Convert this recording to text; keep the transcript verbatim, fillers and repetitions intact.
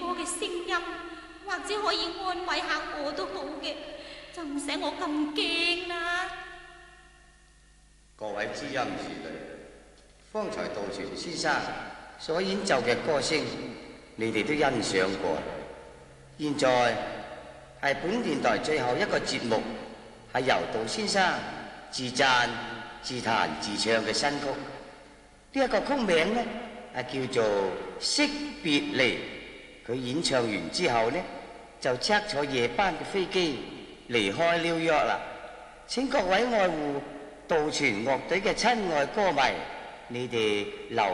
歌嘅聲音，或者可以安慰下我都好嘅，就唔使我咁驚啦。 各位知音知女，方才杜泉先生所演奏嘅歌聲，你哋都欣賞過。現在係本電台最後一個節目，係由杜先生自讚自彈自唱嘅新曲。呢一個曲名呢，係叫做《惜別離》。佢演唱完之後呢，就測坐夜班嘅飛機離開紐約啦。請各位愛護杜泉樂隊嘅親愛歌迷，你哋留